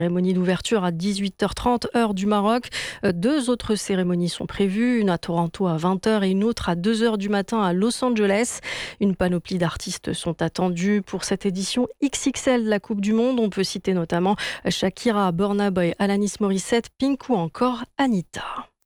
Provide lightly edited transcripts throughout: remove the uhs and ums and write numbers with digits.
Cérémonie d'ouverture à 18h30, heure du Maroc. Deux autres cérémonies sont prévues, une à Toronto à 20h et une autre à 2h du matin à Los Angeles. Une panoplie d'artistes sont attendus pour cette édition XXL de la Coupe du Monde. On peut citer notamment Shakira, Burna Boy, Alanis Morissette, Pink ou encore Anita.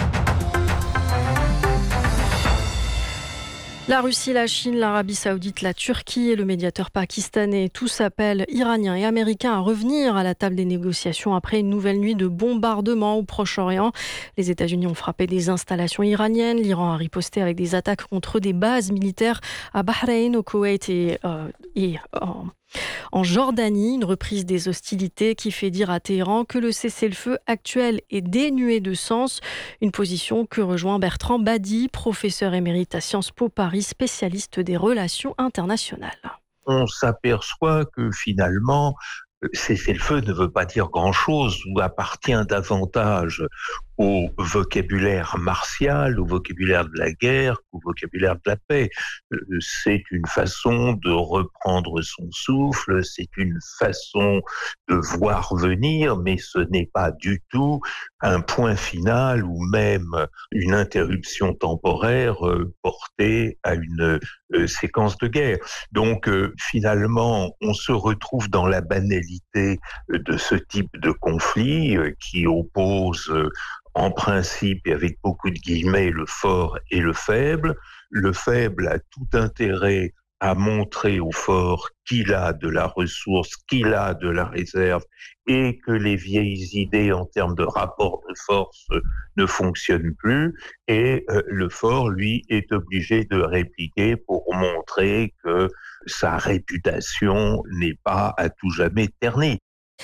La Russie, la Chine, l'Arabie Saoudite, la Turquie et le médiateur pakistanais, tous appellent Iraniens et Américains à revenir à la table des négociations après une nouvelle nuit de bombardements au Proche-Orient. Les États-Unis ont frappé des installations iraniennes. L'Iran a riposté avec des attaques contre des bases militaires à Bahreïn, au Koweït et en Jordanie, une reprise des hostilités qui fait dire à Téhéran que le cessez-le-feu actuel est dénué de sens. Une position que rejoint Bertrand Badi, professeur émérite à Sciences Po Paris, spécialiste des relations internationales. On s'aperçoit que finalement, cessez-le-feu ne veut pas dire grand-chose ou appartient davantage au vocabulaire martial, au vocabulaire de la guerre, au vocabulaire de la paix. C'est une façon de reprendre son souffle, c'est une façon de voir venir, mais ce n'est pas du tout un point final ou même une interruption temporaire portée à une séquence de guerre. Donc finalement, on se retrouve dans la banalité de ce type de conflit qui oppose en principe et avec beaucoup de guillemets le fort et le faible. Le faible a tout intérêt à montrer au fort qu'il a de la ressource, qu'il a de la réserve et que les vieilles idées en termes de rapport de force ne fonctionnent plus. Et le fort, lui, est obligé de répliquer pour montrer que sa réputation n'est pas à tout jamais ternie.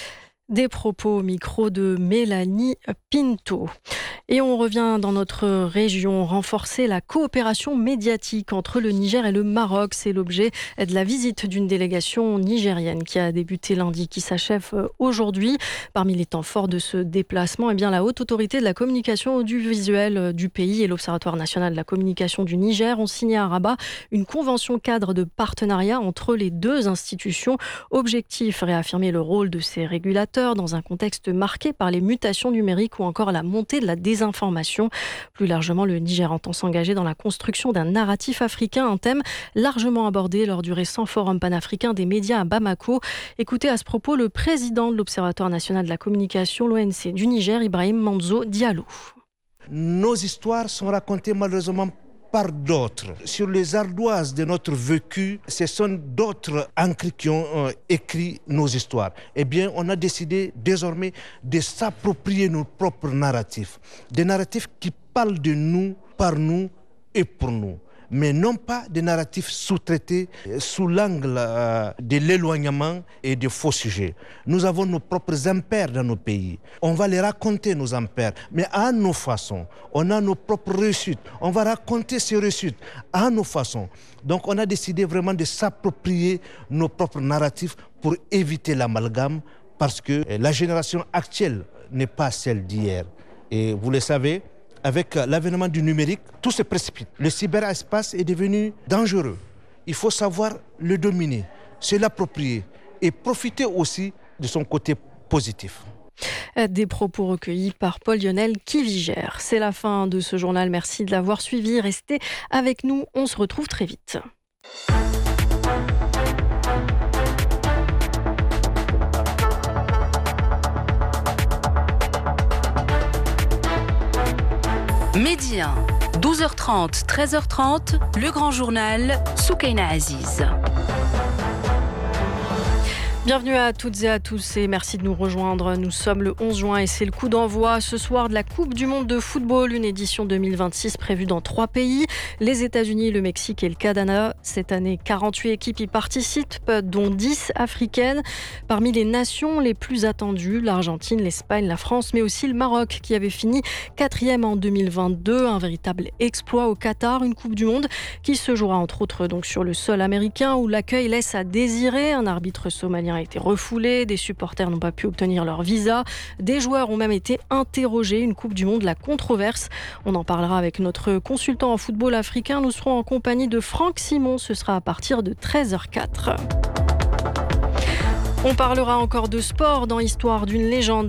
Des propos au micro de Mélanie Pinto. Et on revient dans notre région, renforcer la coopération médiatique entre le Niger et le Maroc. C'est l'objet de la visite d'une délégation nigérienne qui a débuté lundi, qui s'achève aujourd'hui. Parmi les temps forts de ce déplacement, la Haute Autorité de la Communication Audiovisuelle du pays et l'Observatoire National de la Communication du Niger ont signé à Rabat une convention cadre de partenariat entre les deux institutions. Objectif, réaffirmer le rôle de ces régulateurs dans un contexte marqué par les mutations numériques ou encore la montée de la désinformation. Plus largement, le Niger entend s'engager dans la construction d'un narratif africain, un thème largement abordé lors du récent Forum panafricain des médias à Bamako. Écoutez à ce propos le président de l'Observatoire national de la communication, l'ONC du Niger, Ibrahim Manzo Diallo. Nos histoires sont racontées malheureusement par d'autres. Sur les ardoises de notre vécu, ce sont d'autres ancres qui ont écrit nos histoires. Eh bien, on a décidé désormais de s'approprier nos propres narratifs. Des narratifs qui parlent de nous, par nous et pour nous. Mais non pas des narratifs sous-traités sous l'angle de l'éloignement et des faux sujets. Nous avons nos propres impairs dans nos pays. On va les raconter, nos impairs, mais à nos façons. On a nos propres réussites. On va raconter ces réussites à nos façons. Donc on a décidé vraiment de s'approprier nos propres narratifs pour éviter l'amalgame, parce que la génération actuelle n'est pas celle d'hier. Et vous le savez, avec l'avènement du numérique, tout se précipite. Le cyberespace est devenu dangereux. Il faut savoir le dominer, se l'approprier et profiter aussi de son côté positif. Des propos recueillis par Paul-Lionel Kivigère. C'est la fin de ce journal. Merci de l'avoir suivi. Restez avec nous. On se retrouve très vite. Midi 1, 12h30, 13h30, le grand journal Soukaina Aziz. Bienvenue à toutes et à tous et merci de nous rejoindre. Nous sommes le 11 juin et c'est le coup d'envoi ce soir de la Coupe du Monde de football, une édition 2026 prévue dans 3 pays, les États-Unis, le Mexique et le Canada. Cette année, 48 équipes y participent, dont 10 africaines. Parmi les nations les plus attendues, l'Argentine, l'Espagne, la France, mais aussi le Maroc qui avait fini 4e en 2022. Un véritable exploit au Qatar, une Coupe du Monde qui se jouera entre autres donc sur le sol américain où l'accueil laisse à désirer. Un arbitre somalien a été refoulé, des supporters n'ont pas pu obtenir leur visa, des joueurs ont même été interrogés. Une Coupe du Monde, la controverse. On en parlera avec notre consultant en football africain. Nous serons en compagnie de Franck Simon. Ce sera à partir de 13h04. On parlera encore de sport dans Histoire d'une légende.